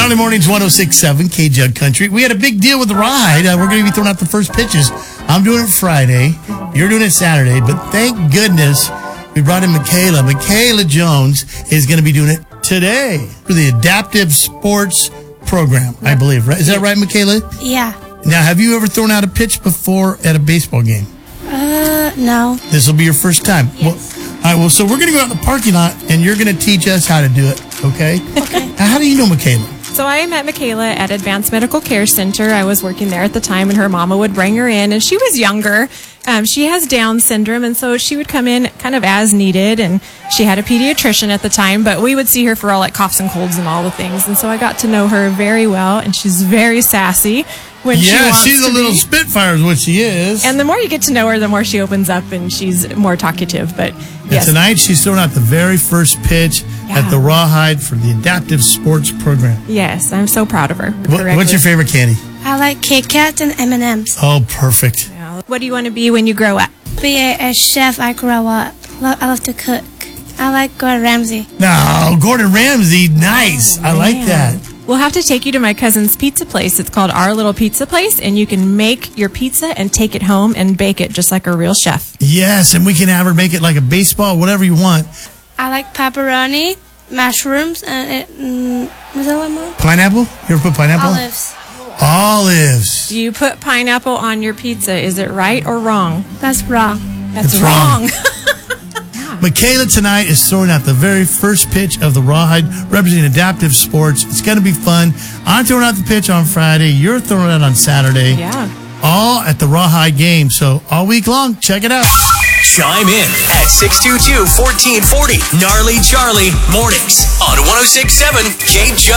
Gnarly Mornings 106.7 K-Jug Country. We had a big deal with the ride. We're going to be throwing out the first pitches. I'm doing it Friday. You're doing it Saturday. But thank goodness we brought in Michaela. Michaela Jones is going to be doing it today for the Adaptive Sports Program, I believe. Right? Is that right, Michaela? Yeah. Now, have you ever thrown out a pitch before at a baseball game? No. This will be your first time. Yes. All right, well, so we're going to go out in the parking lot, and you're going to teach us how to do it, okay? Okay. Now, how do you know Michaela? So I met Michaela at Advanced Medical Care Center. I was working there at the time, and her mama would bring her in, and she was younger. She has Down syndrome, and so she would come in kind of as needed, and she had a pediatrician at the time, but we would see her for all like coughs and colds and all the things, and so I got to know her very well, and she's very sassy when she wants she's a little spitfire is what she is. And the more you get to know her, the more she opens up, and she's more talkative, but yes. Tonight, she's throwing out the very first pitch at the Rawhide for the Adaptive Sports Program. Yes, I'm so proud of her. What's your favorite candy? I like Kit Kats and M&M's. Oh, perfect. What do you want to be when you grow up? Be a chef. I grow up. I love to cook. I like Gordon Ramsay. No, Gordon Ramsay, nice. I like that. We'll have to take you to my cousin's pizza place. It's called Our Little Pizza Place, and you can make your pizza and take it home and bake it just like a real chef. Yes, and we can have her make it like a baseball, whatever you want. I like pepperoni, mushrooms, and what's that one more? Pineapple? You ever put pineapple? Olives. Do you put pineapple on your pizza? Is it right or wrong? That's wrong. That's wrong. Michaela tonight is throwing out the very first pitch of the Rawhide representing Adaptive Sports. It's going to be fun. I'm throwing out the pitch on Friday. You're throwing it out on Saturday. Yeah. All at the Rawhide game. So all week long, check it out. Chime in at 622-1440. Gnarly Charlie Mornings on 106.7 K-Jug.